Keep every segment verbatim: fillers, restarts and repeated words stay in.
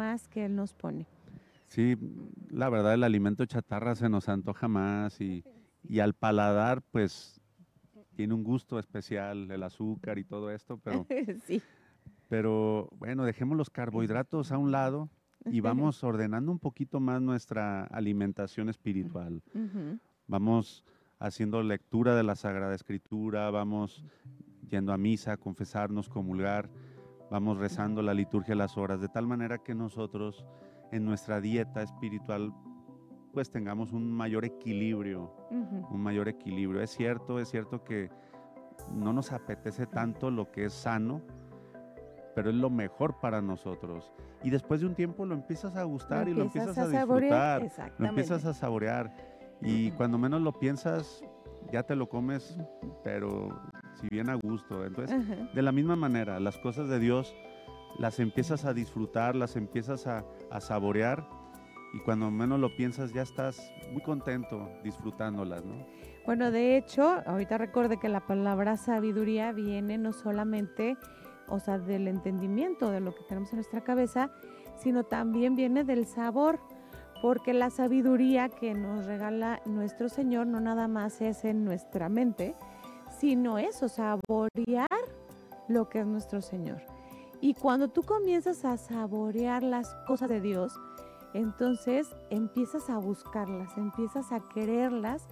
más que Él nos pone. Sí, la verdad el alimento chatarra se nos antoja más y, y al paladar pues tiene un gusto especial, el azúcar y todo esto, pero, Sí. pero bueno, dejemos los carbohidratos a un lado y vamos ordenando un poquito más nuestra alimentación espiritual. Ujú. Vamos haciendo lectura de la Sagrada Escritura, vamos yendo a misa, a confesarnos, comulgar, vamos rezando la liturgia a las horas, de tal manera que nosotros en nuestra dieta espiritual pues tengamos un mayor equilibrio, Ujú. un mayor equilibrio. Es cierto, es cierto que no nos apetece tanto lo que es sano, pero es lo mejor para nosotros. Y después de un tiempo lo empiezas a Lo gustar y lo empiezas empiezas a a saborear, disfrutar, lo empiezas exactamente. a saborear. Y cuando menos lo piensas, ya te lo comes, pero si bien a gusto. Entonces, Ajá. de la misma manera, las cosas de Dios las empiezas a disfrutar, las empiezas a, a saborear y cuando menos lo piensas ya estás muy contento disfrutándolas, ¿no? Bueno, de hecho, ahorita recuerde que la palabra sabiduría viene no solamente, o sea, del entendimiento de lo que tenemos en nuestra cabeza, sino también viene del sabor, porque la sabiduría que nos regala nuestro Señor no nada más es en nuestra mente, sino eso, saborear lo que es nuestro Señor. Y cuando tú comienzas a saborear las cosas de Dios, entonces empiezas a buscarlas, empiezas a quererlas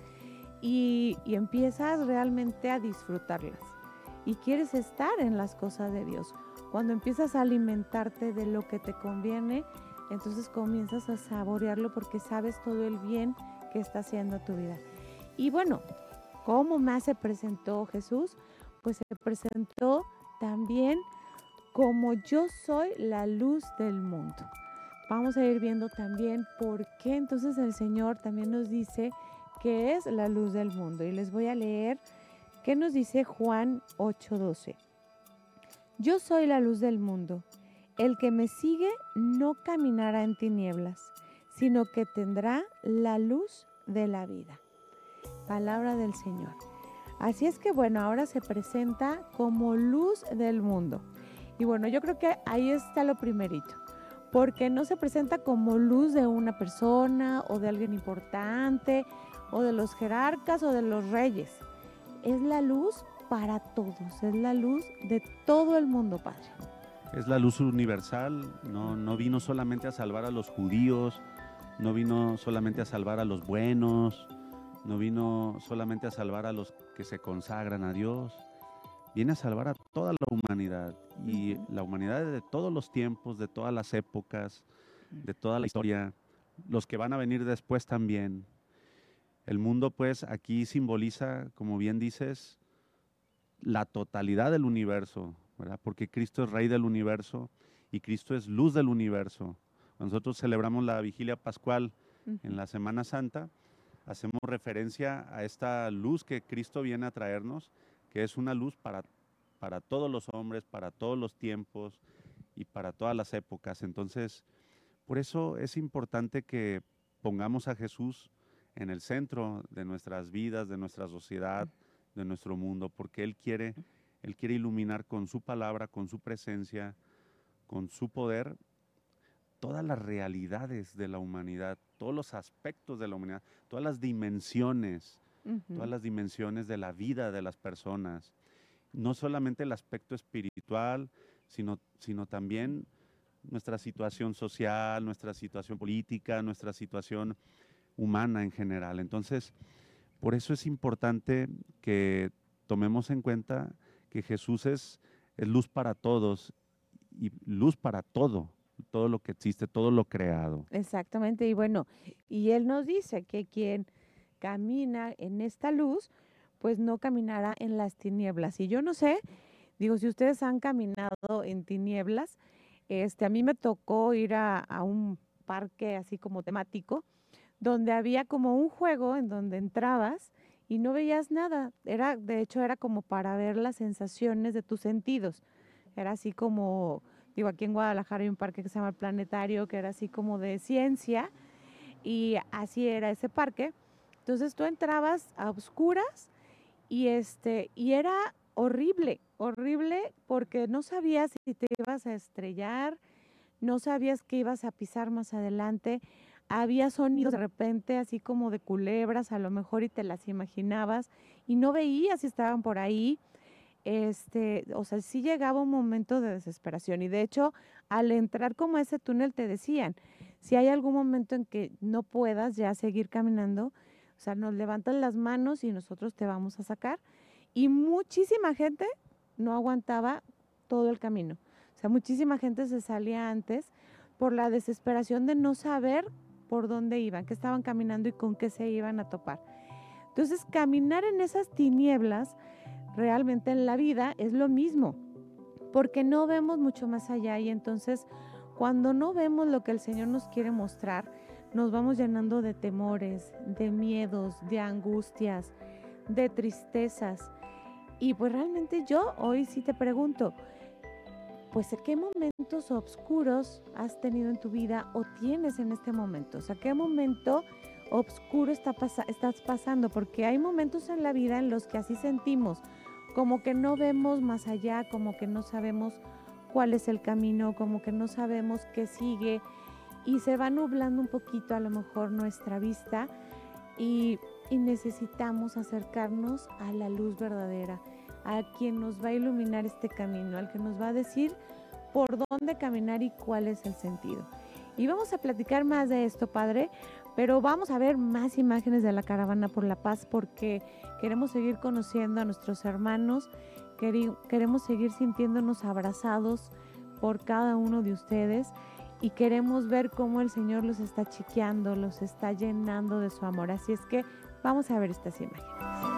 y, y empiezas realmente a disfrutarlas. Y quieres estar en las cosas de Dios. Cuando empiezas a alimentarte de lo que te conviene, entonces comienzas a saborearlo porque sabes todo el bien que está haciendo tu vida. Y bueno, ¿cómo más se presentó Jesús? Pues se presentó también como yo soy la luz del mundo. Vamos a ir viendo también por qué entonces el Señor también nos dice que es la luz del mundo. Y les voy a leer qué nos dice Juan ocho doce. Yo soy la luz del mundo. El que me sigue no caminará en tinieblas, sino que tendrá la luz de la vida. Palabra del Señor. Así es que bueno, ahora se presenta como luz del mundo. Y bueno, yo creo que ahí está lo primerito, porque no se presenta como luz de una persona o de alguien importante o de los jerarcas o de los reyes. Es la luz para todos, es la luz de todo el mundo, Padre. Es la luz universal, no, no vino solamente a salvar a los judíos, no vino solamente a salvar a los buenos, no vino solamente a salvar a los que se consagran a Dios, viene a salvar a toda la humanidad y Uh-huh. la humanidad de todos los tiempos, de todas las épocas, de toda la historia, los que van a venir después también. El mundo pues aquí simboliza, como bien dices, la totalidad del universo, ¿verdad? Porque Cristo es Rey del universo y Cristo es luz del universo. Cuando nosotros celebramos la vigilia pascual Uh-huh. en la Semana Santa, hacemos referencia a esta luz que Cristo viene a traernos, que es una luz para, para todos los hombres, para todos los tiempos y para todas las épocas. Entonces, por eso es importante que pongamos a Jesús en el centro de nuestras vidas, de nuestra sociedad, de nuestro mundo, porque Él quiere, Él quiere iluminar con su palabra, con su presencia, con su poder, todas las realidades de la humanidad, todos los aspectos de la humanidad, todas las dimensiones, Uh-huh. todas las dimensiones de la vida de las personas. No solamente el aspecto espiritual, sino, sino también nuestra situación social, nuestra situación política, nuestra situación humana en general. Entonces, por eso es importante que tomemos en cuenta que Jesús es, es luz para todos y luz para todo, todo lo que existe, todo lo creado. Exactamente, y bueno, y Él nos dice que quien camina en esta luz, pues no caminará en las tinieblas. Y yo no sé, digo, si ustedes han caminado en tinieblas, este, a mí me tocó ir a, a un parque así como temático, donde había como un juego en donde entrabas y no veías nada. Era, de hecho, era como para ver las sensaciones de tus sentidos. Era así como, digo, aquí en Guadalajara hay un parque que se llama el Planetario, que era así como de ciencia, y así era ese parque. Entonces tú entrabas a oscuras y este, y era horrible, horrible porque no sabías si te ibas a estrellar, no sabías que ibas a pisar más adelante, había sonidos de repente así como de culebras a lo mejor y te las imaginabas y no veías si estaban por ahí. Este, o sea, sí llegaba un momento de desesperación y de hecho al entrar como a ese túnel te decían, si hay algún momento en que no puedas ya seguir caminando, o sea, nos levantas las manos y nosotros te vamos a sacar. Y muchísima gente no aguantaba todo el camino. O sea, muchísima gente se salía antes por la desesperación de no saber por dónde iban, qué estaban caminando y con qué se iban a topar. Entonces, caminar en esas tinieblas realmente en la vida es lo mismo, porque no vemos mucho más allá y entonces cuando no vemos lo que el Señor nos quiere mostrar, nos vamos llenando de temores, de miedos, de angustias, de tristezas. Y pues realmente yo hoy sí te pregunto, pues ¿qué momentos oscuros has tenido en tu vida o tienes en este momento? O sea, ¿qué momento oscuro está pas- estás pasando? Porque hay momentos en la vida en los que así sentimos, como que no vemos más allá, como que no sabemos cuál es el camino, como que no sabemos qué sigue y se va nublando un poquito a lo mejor nuestra vista y, y necesitamos acercarnos a la luz verdadera, a quien nos va a iluminar este camino, al que nos va a decir por dónde caminar y cuál es el sentido. Y vamos a platicar más de esto, Padre, pero vamos a ver más imágenes de la Caravana por la Paz porque queremos seguir conociendo a nuestros hermanos, queremos seguir sintiéndonos abrazados por cada uno de ustedes y queremos ver cómo el Señor los está chiqueando, los está llenando de su amor. Así es que vamos a ver estas imágenes.